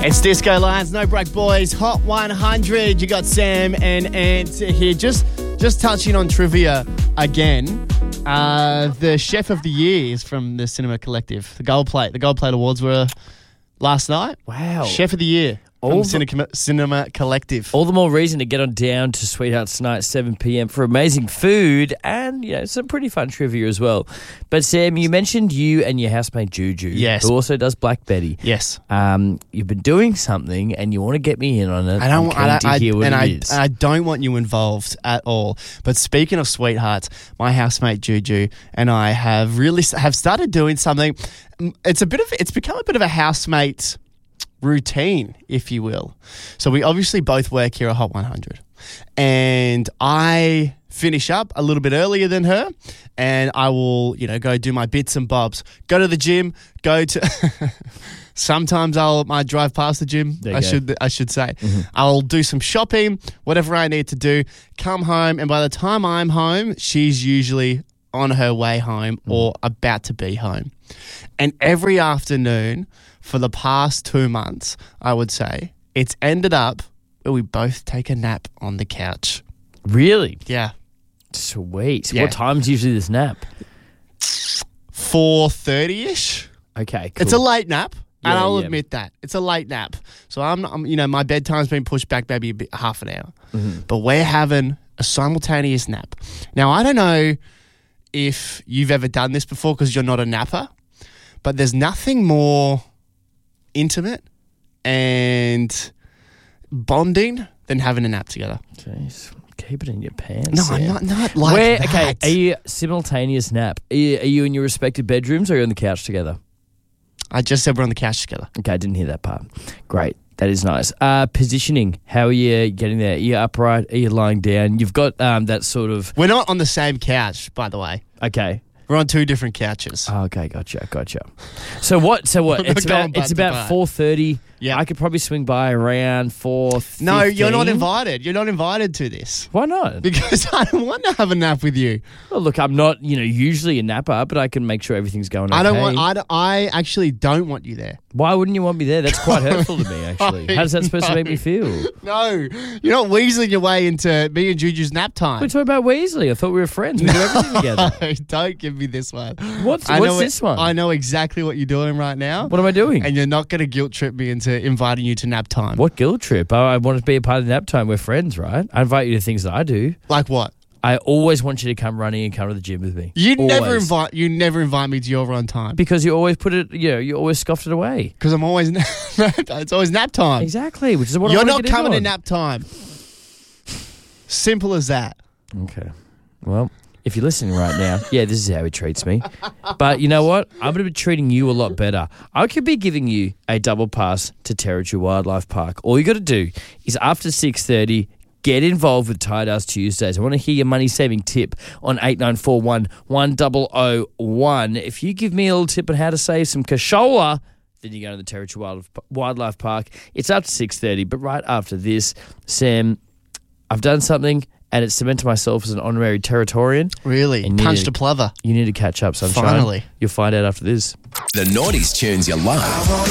It's Disco Lions, No Break Boys, Hot 100. You got Sam and Ant here. Just touching on trivia again. The Chef of the Year is from the Cinema Collective. The Gold Plate Awards were last night. Wow. Chef of the Year from Cinema Collective. All the more reason to get on down to Sweethearts Night, 7 p.m. for amazing food and, some pretty fun trivia as well. But, Sam, you mentioned you and your housemate Juju. Yes. Who also does Black Betty. Yes. You've been doing something and you want to get me in on it. I don't want to hear what it is. I don't want you involved at all. But speaking of sweethearts, my housemate Juju and I have started doing something. It's become a bit of a housemate routine, if you will. So we obviously both work here at Hot 100. And I finish up a little bit earlier than her, and I will, go do my bits and bobs. Go to the gym, sometimes I drive past the gym, I should say. Mm-hmm. I'll do some shopping, whatever I need to do, come home, and by the time I'm home, she's usually on her way home or about to be home. And every afternoon for the past 2 months, I would say, it's ended up where we both take a nap on the couch. Really? Yeah. Sweet. Yeah. What time's usually this nap? 4:30ish. Okay, cool. It's a late nap, and I'll yeah. admit that. It's a late nap. So I'm my bedtime's been pushed back maybe half an hour. Mm-hmm. But we're having a simultaneous nap. Now, I don't know if you've ever done this before because you're not a napper, but there's nothing more intimate and bonding than having a nap together. Jeez, keep it in your pants. No, Sam. I'm not like that. Okay, are you simultaneous nap? Are you in your respective bedrooms or are you on the couch together? I just said we're on the couch together. Okay, I didn't hear that part. Great. That is nice. Positioning, how are you getting there? Are you upright? Are you lying down? You've got that sort of... We're not on the same couch, by the way. Okay. We're on two different couches. Oh, okay, gotcha. So what? It's about 4:30. Yeah. I could probably swing by around 4:15. No, you're not invited. You're not invited to this. Why not? Because I don't want to have a nap with you. Well, look, I'm not, usually a napper, but I can make sure everything's going okay. I actually don't want you there. Why wouldn't you want me there? That's quite hurtful to me, actually. How is that supposed to make me feel? No, you're not weaseling your way into me and Juju's nap time. We're talking about Weasley. I thought we were friends. We do everything together. Don't give me this one. What's this one? I know exactly what you're doing right now. What am I doing? And you're not going to guilt trip me into inviting you to nap time. What guilt trip? I want to be a part of nap time. We're friends, right? I invite you to things that I do. Like what? I always want you to come running and come to the gym with me. You never invite me to your run time. Because you always put it, you always scoffed it away. Because I'm always, it's always nap time. Exactly, which is what You're I want not to get coming in to nap time. Simple as that. Okay. Well, if you're listening right now, this is how he treats me. But you know what? I'm going to be treating you a lot better. I could be giving you a double pass to Territory Wildlife Park. All you got to do is after 6:30, get involved with Tired Ass Tuesdays. I want to hear your money-saving tip on 8941 1001. If you give me a little tip on how to save some cashola, then you go to the Territory Wildlife Park. It's up to 6:30, but right after this, Sam, I've done something, and it's cemented myself as an honorary Territorian. Really? Punched a plover. You need to catch up, sunshine. Finally. You'll find out after this. The Naughties tunes you love.